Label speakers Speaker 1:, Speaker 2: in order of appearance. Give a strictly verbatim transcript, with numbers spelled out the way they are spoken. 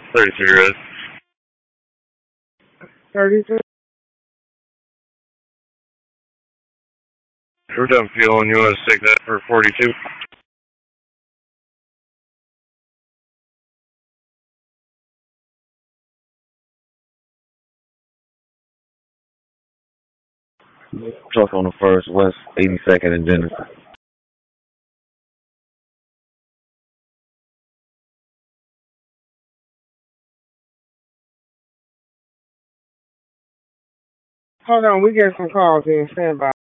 Speaker 1: thirty-three red.
Speaker 2: thirty-three.
Speaker 1: We're done fueling. You want to stick that for forty-two? Truck on the first, West eighty-second and Genesis.
Speaker 2: Hold on, we get some calls in. Stand by.